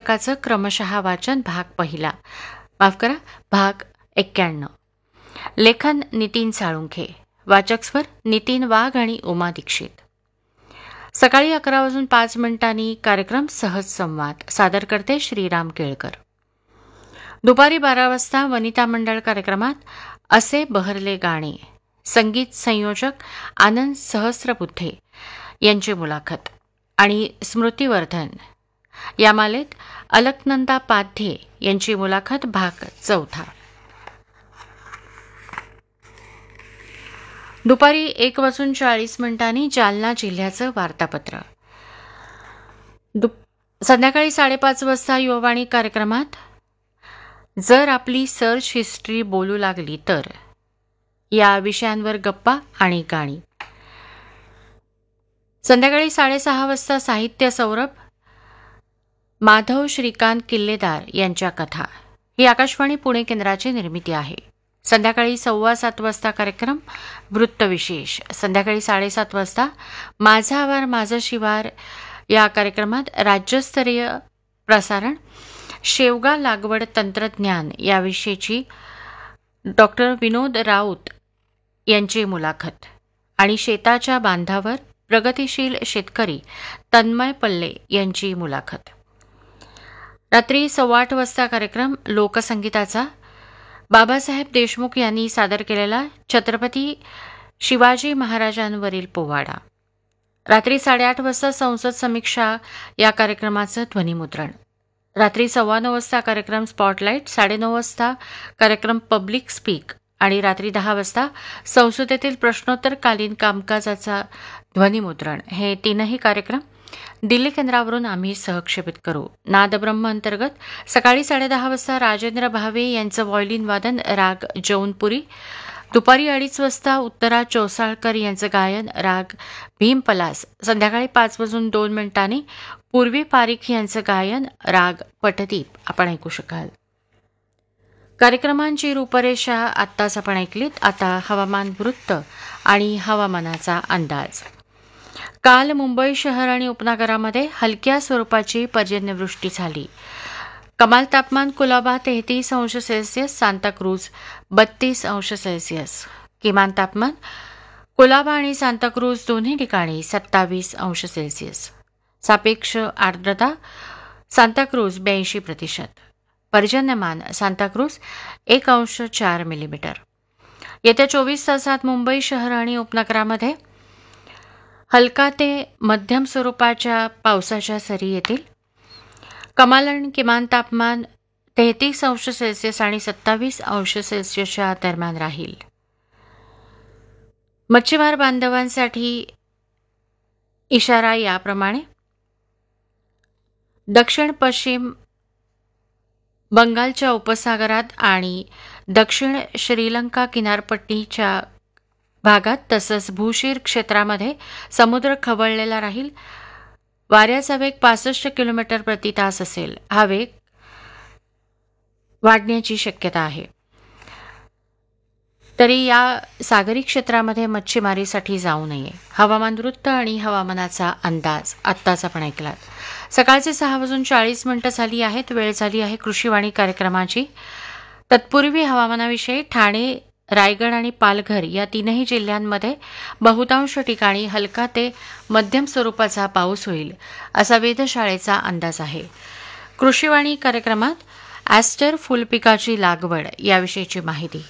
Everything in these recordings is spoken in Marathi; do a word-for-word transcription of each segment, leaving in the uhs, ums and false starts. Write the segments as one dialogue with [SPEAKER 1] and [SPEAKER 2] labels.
[SPEAKER 1] पुस्तकाचं क्रमशः वाचन भाग पहिला माफ करा भाग एक्क्याण्णव. लेखन नितीन साळुंखे. वाचक स्वर नितीन वाघ आणि उमा दीक्षित. सकाळी अकरा वाजून पाच मिनिटांनी कार्यक्रम सहज संवाद सादर करते श्रीराम केळकर. दुपारी बारा वाजता वनिता मंडळ कार्यक्रमात असे बहरले गाणे संगीत संयोजक आनंद सहस्रबुद्धे यांची मुलाखत आणि स्मृतिवर्धन या मालेत अलकनंदा पाध्ये यांची मुलाखत भाग चौथा. दुपारी एक वाजून चाळीस मिनिटांनी जालना जिल्ह्याचं वार्तापत्र. संध्याकाळी साडेपाच वाजता युववाणी कार्यक्रमात जर आपली सर्च हिस्ट्री बोलू लागली तर या विषयांवर गप्पा आणि गाणी. संध्याकाळी साडेसहा वाजता साहित्य सौरभ माधव श्रीकांत किल्लेदार यांच्या कथा. ही आकाशवाणी पुणे केंद्राची निर्मिती आहे. संध्याकाळी सव्वा सात वाजता कार्यक्रम वृत्तविशेष. संध्याकाळी साडेसात वाजता माझा आवार माझं शिवार या कार्यक्रमात राज्यस्तरीय प्रसारण शेवगा लागवड तंत्रज्ञान याविषयीची डॉक्टर विनोद राऊत यांची मुलाखत आणि शेताच्या बांधावर प्रगतिशील शेतकरी तन्मय पल्ले यांची मुलाखत. रात्री सव्वा आठ वाजता कार्यक्रम लोकसंगीताचा बाबासाहेब देशमुख यांनी सादर केलेला छत्रपती शिवाजी महाराजांवरील पोवाडा. रात्री साडेआठ वाजता संसद समीक्षा या कार्यक्रमाचं ध्वनिमुद्रण. रात्री सव्वा नऊ वाजता कार्यक्रम स्पॉटलाईट. साडेनऊ वाजता कार्यक्रम पब्लिक स्पीक आणि रात्री दहा वाजता संसदेतील प्रश्नोत्तरकालीन कामकाजाचा ध्वनिमुद्रण. हे तीनही कार्यक्रम दिल्ली केंद्रावरून आम्ही सहक्षेपित करू. नादब्रह्म अंतर्गत सकाळी साडेदहा वाजता राजेंद्र भावे यांचं व्हायोलिन वादन राग जौनपुरी. दुपारी अडीच वाजता उत्तरा चौसाळकर यांचं गायन राग भीमपलास. संध्याकाळी पाच वाजून दोन मिनिटांनी पूर्वी पारिख यांचं गायन राग पटदीप आपण ऐकू शकाल. कार्यक्रमांची रूपरेषा आत्ताच आपण ऐकलीत. आता हवामान वृत्त आणि हवामानाचा अंदाज. काल मुंबई शहर आणि उपनगरामध्ये हलक्या स्वरूपाची पर्जन्यवृष्टी झाली. कमाल तापमान कुलाबा तेहतीस अंश सेल्सिअस, सांताक्रूज बत्तीस अंश सेल्सिअस. किमान तापमान कुलाबा आणि सांताक्रूज दोन्ही ठिकाणी सत्तावीस अंश सेल्सिअस. सापेक्ष आर्द्रता सांताक्रूज ब्याऐंशी प्रतिशत. पर्जन्यमान सांताक्रूज एक अंश चार मिलीमीटर. येत्या चोवीस तासात मुंबई शहर आणि उपनगरामध्ये हलका ते मध्यम स्वरूपाच्या पावसाच्या सरी येतील. कमाल आणि किमान तापमान तेहतीस अंश सेल्सिअस आणि सत्तावीस अंश सेल्सिअसच्या दरम्यान राहील. मच्छीमार बांधवांसाठी इशारा याप्रमाणे. दक्षिण पश्चिम बंगालच्या उपसागरात आणि दक्षिण श्रीलंका किनारपट्टीच्या भागात तसंच भूशीर क्षेत्रामध्ये समुद्र खवळलेला राहील. वाऱ्याचा वेग पासष्ट किलोमीटर प्रति तास असेल. हा वेग वाढण्याची शक्यता आहे. तरी या सागरी क्षेत्रामध्ये मच्छीमारीसाठी जाऊ नये. हवामान वृत्त आणि हवामानाचा अंदाज आत्ताच आपण ऐकलात. सकाळचे सहा वाजून चाळीस मिनिटं झाली आहेत. वेळ झाली आहे कृषीवाणी कार्यक्रमाची. तत्पूर्वी हवामानाविषयी ठाणे, रायगड आणि पालघर या तीनही जिल्ह्यांमध्ये बहुतांश ठिकाणी हलका ते मध्यम स्वरूपाचा पाऊस होईल असा वेधशाळेचा अंदाज आहे. कृषीवाणी कार्यक्रमात ॲस्टर फुलपिकाची लागवड याविषयीची माहिती.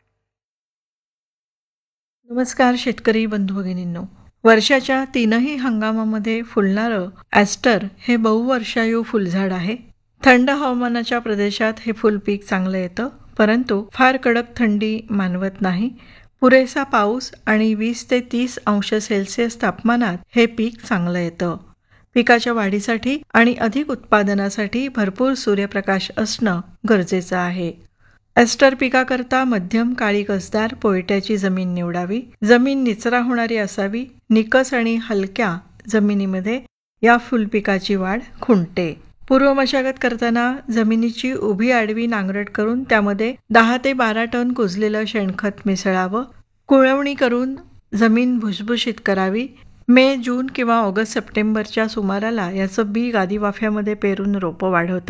[SPEAKER 2] नमस्कार शेतकरी बंधू भगिनींनो. वर्षाच्या तीनही हंगामामध्ये फुलणारं ॲस्टर हे बहुवर्षायू फुलझाड आहे. थंड हवामानाच्या प्रदेशात हे फुलपीक चांगलं येतं, परंतु फार कडक थंडी मानवत नाही. पुरेसा पाऊस आणि वीस ते तीस अंश सेल्सिअस तापमानात हे पीक चांगलं येतं. पिकाच्या वाढीसाठी आणि अधिक उत्पादनासाठी भरपूर सूर्यप्रकाश असणं गरजेचं आहे. ॲस्टर पिकाकरता मध्यम काळी कसदार पोयट्याची जमीन निवडावी. जमीन निचरा होणारी असावी. निकस आणि हलक्या जमिनीमध्ये या फुलपिकाची वाढ खुंटते. पूर्व मशागत करताना जमिनीची उभी आडवी नांगरट करून त्यामध्ये दहा ते बारा टन कुजलेलं शेणखत मिसळावं. कुळवणी करून जमीन भुसभुशीत करावी. मे, जून किंवा ऑगस्ट सप्टेंबरच्या सुमाराला याचं बी गादी वाफ्यामध्ये पेरून रोपं वाढवतात.